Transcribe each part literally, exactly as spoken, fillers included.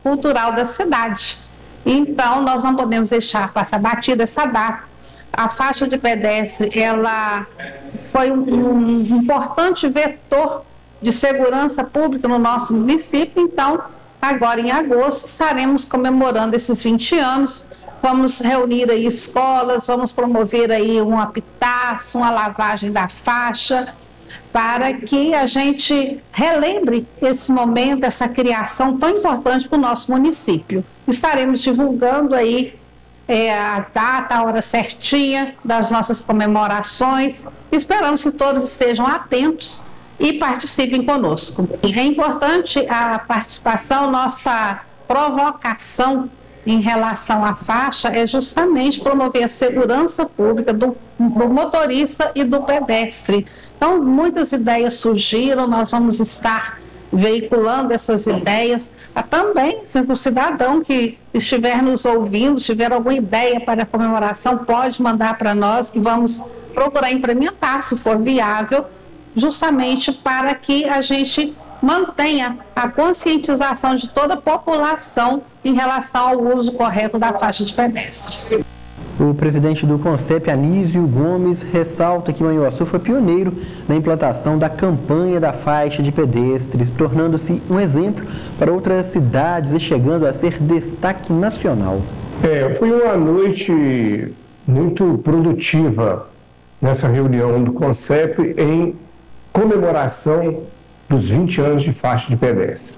cultural da cidade. Então, nós não podemos deixar passar batida essa data. A faixa de pedestre, ela foi um, um importante vetor de segurança pública no nosso município. Então, agora em agosto, estaremos comemorando esses vinte anos. Vamos reunir aí escolas, vamos promover aí um apitaço, uma lavagem da faixa, para que a gente relembre esse momento, essa criação tão importante para o nosso município. Estaremos divulgando aí é, a data, a hora certinha das nossas comemorações. Esperamos que todos estejam atentos e participem conosco. É importante a participação, nossa provocação em relação à faixa é justamente promover a segurança pública do, do motorista e do pedestre. Então, muitas ideias surgiram, nós vamos estar veiculando essas ideias. Ah, também, o cidadão que estiver nos ouvindo, se tiver alguma ideia para a comemoração, pode mandar para nós, que vamos procurar implementar, se for viável, justamente para que a gente mantenha a conscientização de toda a população em relação ao uso correto da faixa de pedestres. O presidente do CONCEP, Anísio Gomes, ressalta que Manhuaçu foi pioneiro na implantação da campanha da faixa de pedestres, tornando-se um exemplo para outras cidades e chegando a ser destaque nacional. É, foi uma noite muito produtiva nessa reunião do CONCEP em comemoração dos vinte anos de faixa de pedestre.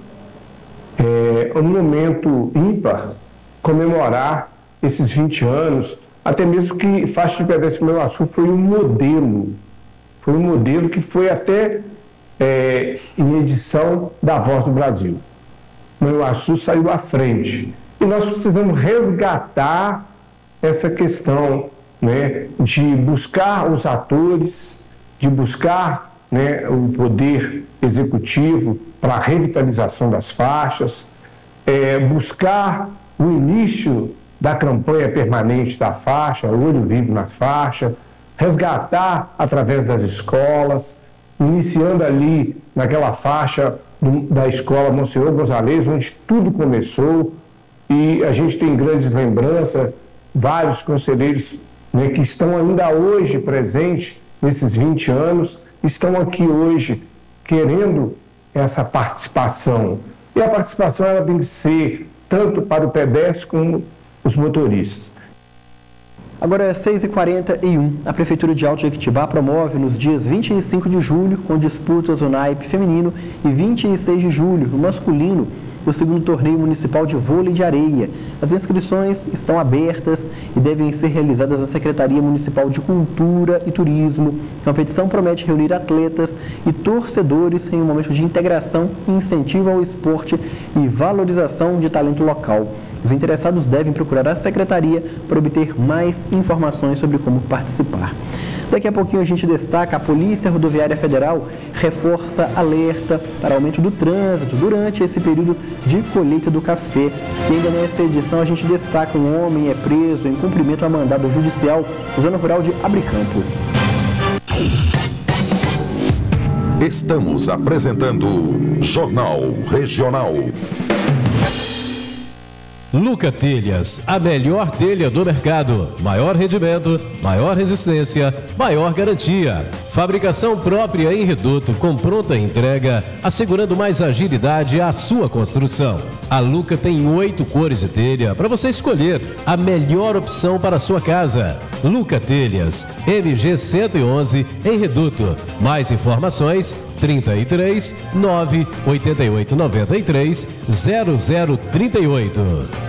É um momento ímpar comemorar esses vinte anos, até mesmo que faixa de pedestre em Manhuaçu foi um modelo, foi um modelo que foi até é, em edição da Voz do Brasil. Manhuaçu saiu à frente e nós precisamos resgatar essa questão, né, de buscar os atores, de buscar, né, o poder executivo para a revitalização das faixas, é, buscar o início da campanha permanente da faixa, Olho Vivo na Faixa, resgatar através das escolas, iniciando ali naquela faixa do, da escola Monsenhor Gonzalez, onde tudo começou, e a gente tem grandes lembranças, vários conselheiros, né, que estão ainda hoje presentes nesses vinte anos, estão aqui hoje querendo essa participação. E a participação ela tem que ser tanto para o pedestre como os motoristas. Agora é seis e quarenta e um. A Prefeitura de Alto Jequitibá promove nos dias vinte e cinco de julho, com disputas no naipe feminino, e vinte e seis de julho, no masculino, o segundo torneio municipal de vôlei de areia. As inscrições estão abertas e devem ser realizadas na Secretaria Municipal de Cultura e Turismo. A competição promete reunir atletas e torcedores em um momento de integração e incentivo ao esporte e valorização de talento local. Os interessados devem procurar a Secretaria para obter mais informações sobre como participar. Daqui a pouquinho a gente destaca: a Polícia Rodoviária Federal reforça alerta para aumento do trânsito durante esse período de colheita do café. E ainda nessa edição a gente destaca: um homem é preso em cumprimento a mandado judicial na zona rural de Abricampo. Estamos apresentando Jornal Regional. Luca Telhas, a melhor telha do mercado. Maior rendimento, maior resistência, maior garantia. Fabricação própria em Reduto, com pronta entrega, assegurando mais agilidade à sua construção. A Luca tem oito cores de telha para você escolher a melhor opção para a sua casa. Luca Telhas, M G cento e onze, em Reduto. Mais informações, trinta e três, nove, oitenta e oito, noventa e três, zero zero trinta e oito.